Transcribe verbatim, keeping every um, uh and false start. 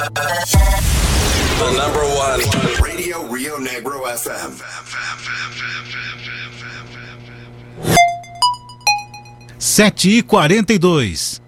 The number one Radio Rio Negro F M. Sete e quarenta e dois.